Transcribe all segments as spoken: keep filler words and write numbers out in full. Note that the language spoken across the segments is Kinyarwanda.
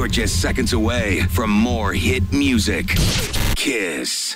You're just seconds away from more hit music. Kiss.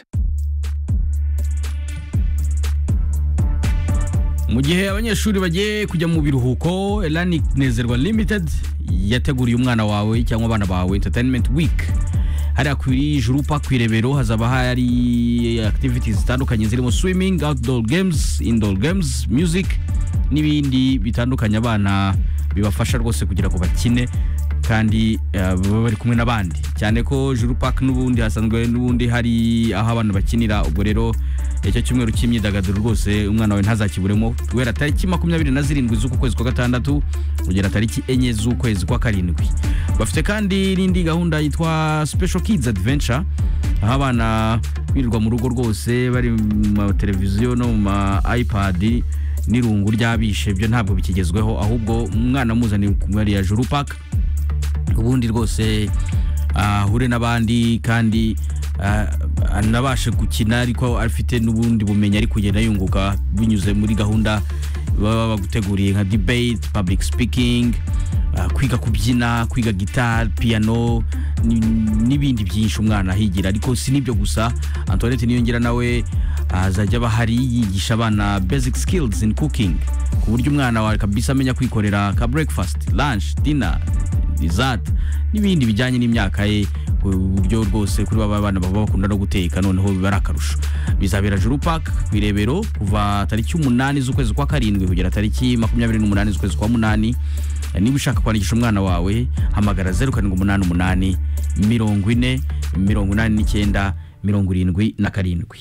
Mu gihe abanyeshuri bagiye kujya mu biruhuko, Elani Nezerwa Limited yateguriye umwana wawe cyangwa abana bawe Entertainment Week. Hari kuri Jurupa kwirebero hazaba hari activities zitandukanye zirimo swimming, outdoor games, indoor games, music n'ibindi bitandukanye abana bibafasha rwose kugira ngo bakine kandi baba bari kumwe n'abandi, cyane ko Jurupa n'ubundi hasanzwe n'ubundi hari aho abantu bakinira. Ubwo rero icyo cyumweru cy'imyidagaduro rwose umwana wawe ntazakiburemo guhera tariki makumyabiri na zirindwi z'uku kwezi kwa gatandatu kugera tariki enye z'ukwezi kwa karindwi. Bafite kandi n'indi gahunda yitwa Special Kids Adventure, aho abana birirwa mu rugo rwose bari mu televiziyo no mu iPad n'irungu ryabishe. Byo ntabwo bikigezweho, ahubwo umwana muzani kumwe ya Juru Park ubundi rwose ahure n'abandi kandi anabashe gukina, ariko afite n'ubundi bumenyi ari kugenda yunguka binyuze muri gahunda baba baguteguriye nka debate, public speaking, kwiga kubyina, kwiga guitar, piano n'ibindi byinshi umwana higira. Ariko si nibyo gusa, Antoinette niyongera nawe azajya bahari yigisha abana basic skills in cooking, ku buryo umwana wawe kabisa amenya kwikorera ka breakfast, lunch, dinner, dessert n'ibindi bijyanye n'imyaka ye, uburyo rwose kuri baba bana baba bakunda no guteka noneho biba ari akarusho. Bizabera Juru Park kwirebero kuva tariki umunani z'ukwezi kwa karindwi kugera tariki makumyabiri n'umunani z'ukwezi kwa munani. Niba ushaka kwandikisha umwana wawe hamagara zeru karindwi umunani umunani mirongo ine mirongo inani n'icyenda mirongo irindwi na karindwi.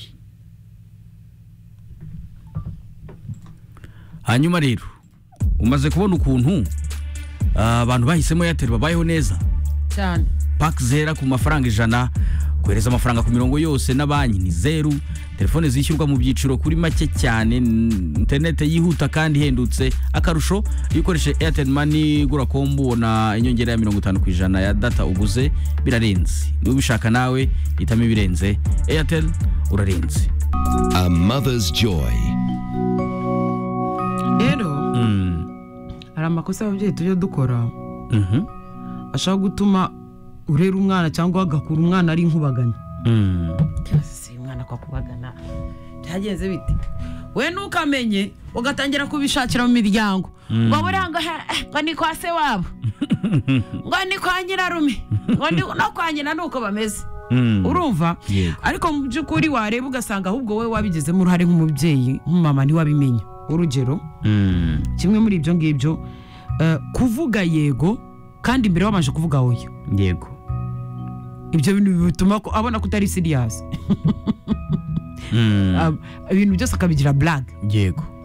Hanyuma rero umaze kubona ukuntu abantu bahisemo Airtel babayeho neza cyane. Pack zera ku mafaranga ijana, kohereza amafaranga ku mirongo yose na banki ni zeru, telefone zishyurwa mu byiciro kuri make cyane, internet yihuta kandi hendutse. Akarusho iyo ukoreshe Airtel Money gura kombo na inyongera ya mirongo itanu ku ijana ya data uguze birarenze. Niba ubishaka nawe hitamo ibirenze, Airtel urarenze. A mother's joy. Rero hari amakosa ababyeyi tujya dukora Mhm. ashaka gutuma urera umwana cyangwa agakura umwana ari nkubaganya. Mm. Si umwana kwa kubagana byagenze bite? We nukamenye ugatangira kubishakira mu miryango ngo buranga ngo ni kwa se wabo ngo ni kwa nyirarume ngo ni no kwa nyina nuko bameze. Urumva? Ariko mu byukuri wareba ugasanga ahubwo we wabigezemo uruhare nk'umubyeyi nk'umama ntiwabimenya. Urugero kimwe muri ibyo ngibyo kuvuga yego kandi imbere wabanje kuvuga oya. Yego. Ibyo bintu bituma ko abona kutari serious. Ibintu byose akabigira blague. Yego.